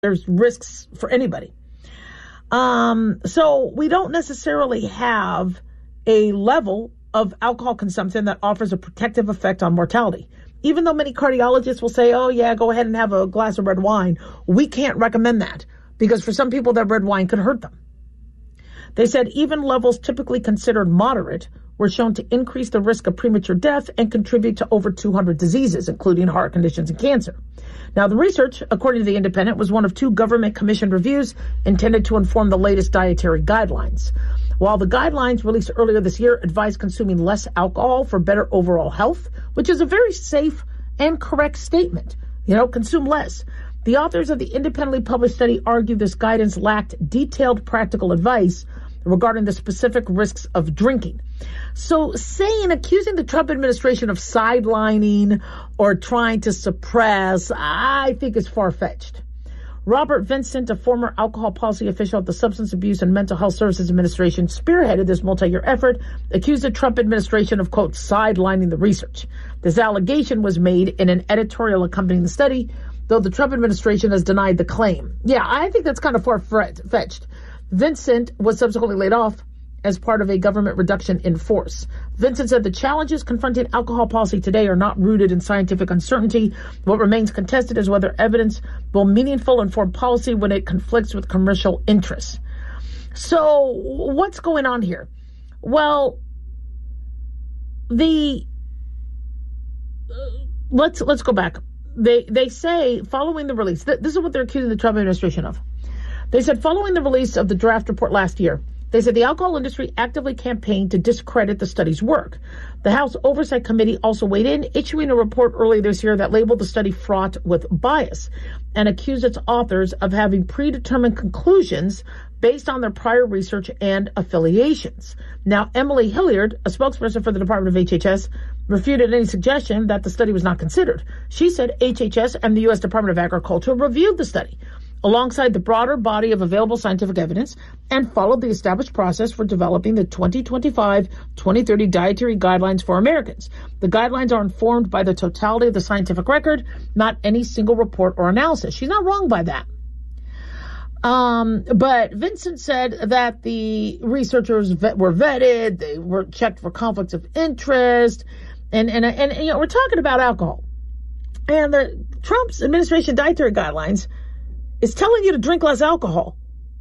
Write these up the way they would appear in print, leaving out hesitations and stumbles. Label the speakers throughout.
Speaker 1: There's risks for anybody. So we don't necessarily have a level of alcohol consumption that offers a protective effect on mortality. Even though many cardiologists will say, oh yeah, go ahead and have a glass of red wine, we can't recommend that because for some people that red wine could hurt them. They said even levels typically considered moderate were shown to increase the risk of premature death and contribute to over 200 diseases, including heart conditions and cancer. Now, the research, according to The Independent, was one of 2 government-commissioned reviews intended to inform the latest dietary guidelines. While the guidelines released earlier this year advised consuming less alcohol for better overall health, which is a very safe and correct statement, consume less. The authors of the independently published study argue this guidance lacked detailed practical advice regarding the specific risks of drinking. So accusing the Trump administration of sidelining or trying to suppress, I think is far-fetched. Robert Vincent, a former alcohol policy official at the Substance Abuse and Mental Health Services Administration, spearheaded this multi-year effort, accused the Trump administration of, quote, sidelining the research. This allegation was made in an editorial accompanying the study, though the Trump administration has denied the claim. Yeah, I think that's kind of far-fetched. Vincent was subsequently laid off as part of a government reduction in force. Vincent said the challenges confronting alcohol policy today are not rooted in scientific uncertainty. What remains contested is whether evidence will meaningfully inform policy when it conflicts with commercial interests. So what's going on here? Well, let's go back. They say following the release, this is what they're accusing the Trump administration of. They said following the release of the draft report last year, they said the alcohol industry actively campaigned to discredit the study's work. The House Oversight Committee also weighed in, issuing a report earlier this year that labeled the study fraught with bias and accused its authors of having predetermined conclusions based on their prior research and affiliations. Now, Emily Hilliard, a spokesperson for the Department of HHS, refuted any suggestion that the study was not considered. She said HHS and the U.S. Department of Agriculture reviewed the study alongside the broader body of available scientific evidence and followed the established process for developing the 2025-2030 dietary guidelines for Americans. The guidelines are informed by the totality of the scientific record, not any single report or analysis. She's not wrong by that. But Vincent said that the researchers were vetted, they were checked for conflicts of interest, and we're talking about alcohol. And the Trump's administration dietary guidelines is telling you to drink less alcohol.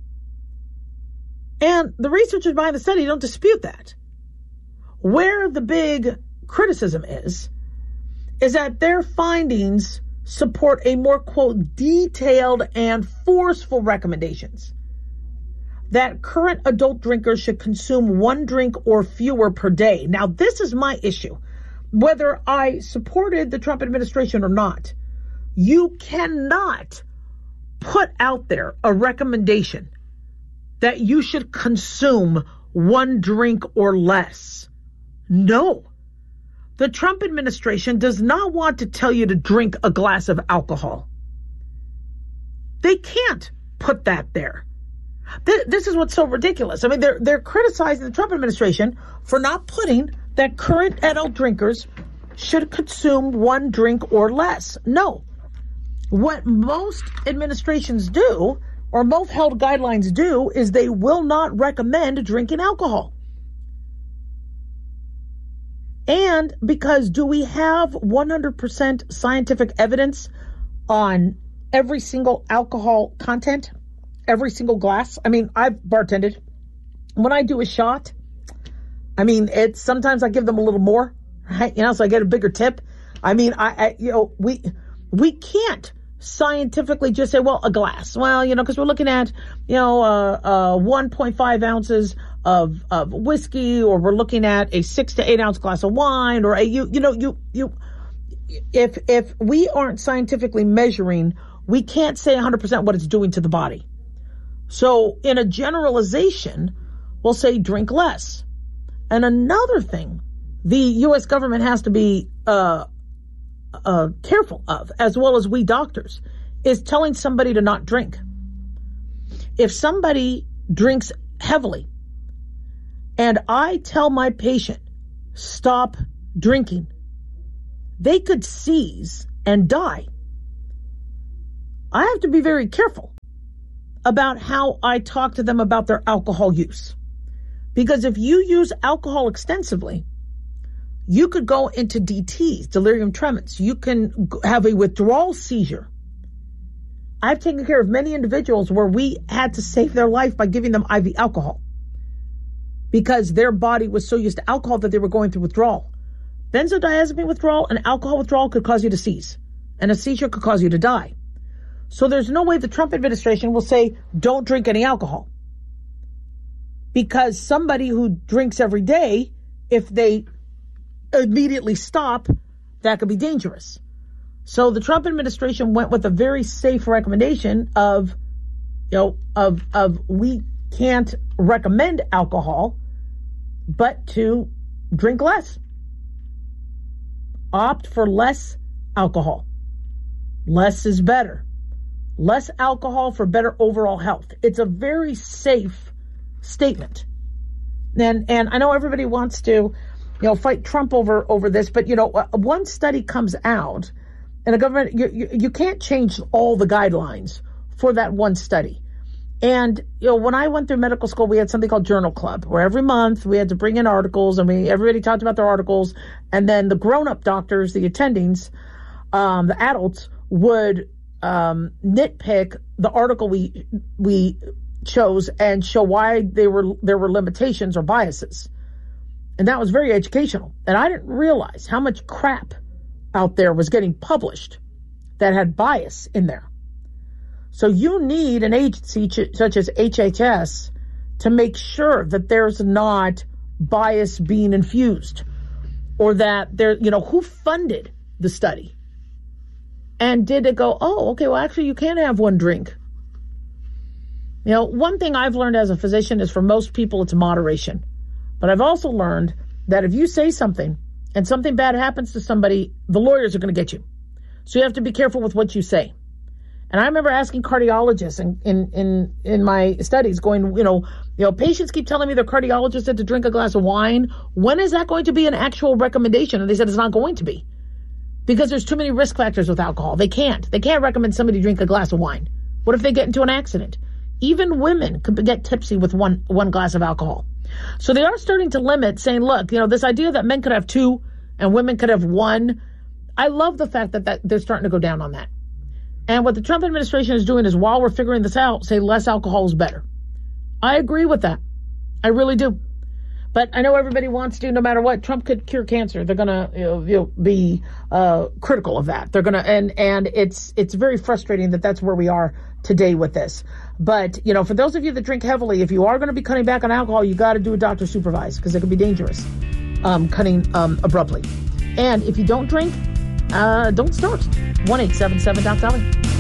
Speaker 1: And the researchers behind the study don't dispute that. Where the big criticism is that their findings support a more, quote, detailed and forceful recommendations that current adult drinkers should consume 1 drink or fewer per day. Now, this is my issue. Whether I supported the Trump administration or not, you cannot put out there a recommendation that you should consume 1 drink or less. No. The Trump administration does not want to tell you to drink a glass of alcohol. They can't put that there. This is what's so ridiculous. I mean, they're criticizing the Trump administration for not putting that current adult drinkers should consume 1 drink or less. No. What most administrations do, or most health guidelines do, is they will not recommend drinking alcohol. And because do we have 100% scientific evidence on every single alcohol content, every single glass? I mean, I've bartended. When I do a shot, I mean, sometimes I give them a little more, right? So I get a bigger tip. I mean, we can't scientifically just say, well, a glass. Well, because we're looking at, 1.5 ounces of whiskey, or we're looking at a 6 to 8 ounce glass of wine, or if we aren't scientifically measuring, we can't say 100% what it's doing to the body. So in a generalization, we'll say drink less. And another thing the U.S. government has to be careful of, as well as we doctors, is telling somebody to not drink. If somebody drinks heavily and I tell my patient, stop drinking, they could seize and die. I have to be very careful about how I talk to them about their alcohol use. Because if you use alcohol extensively, you could go into DTs, delirium tremens. You can have a withdrawal seizure. I've taken care of many individuals where we had to save their life by giving them IV alcohol because their body was so used to alcohol that they were going through withdrawal. Benzodiazepine withdrawal and alcohol withdrawal could cause you to seize, and a seizure could cause you to die. So there's no way the Trump administration will say, don't drink any alcohol. Because somebody who drinks every day, if they immediately stop, that could be dangerous. So the Trump administration went with a very safe recommendation of we can't recommend alcohol, but to drink less. Opt for less alcohol. Less is better. Less alcohol for better overall health. It's a very safe statement. And I know everybody wants to, fight Trump over this, but one study comes out, and the government, you can't change all the guidelines for that one study. And, when I went through medical school, we had something called Journal Club, where every month we had to bring in articles, and everybody talked about their articles, and then the grown-up doctors, the attendings, the adults would nitpick the article we chose and show why there were limitations or biases. And that was very educational. And I didn't realize how much crap out there was getting published that had bias in there. So you need an agency such as HHS to make sure that there's not bias being infused, or that who funded the study. And did it go, oh, okay, well, actually, you can have one drink. One thing I've learned as a physician is for most people, it's moderation. But I've also learned that if you say something and something bad happens to somebody, the lawyers are going to get you. So you have to be careful with what you say. And I remember asking cardiologists in my studies going, patients keep telling me their cardiologist said to drink a glass of wine. When is that going to be an actual recommendation? And they said it's not going to be. Because there's too many risk factors with alcohol. They can't recommend somebody drink a glass of wine. What if they get into an accident? Even women could get tipsy with one glass of alcohol. So they are starting to limit, saying, look, this idea that men could have 2 and women could have 1. I love the fact that they're starting to go down on that. And what the Trump administration is doing is, while we're figuring this out, say less alcohol is better. I agree with that. I really do. But I know everybody wants to, no matter what, Trump could cure cancer. They're going to be critical of that. They're going to, and it's very frustrating that that's where we are today with this. But, for those of you that drink heavily, if you are going to be cutting back on alcohol, you got to do a doctor supervised, because it can be dangerous, cutting abruptly. And if you don't drink, don't start. 1-877-DOC-DOLLY.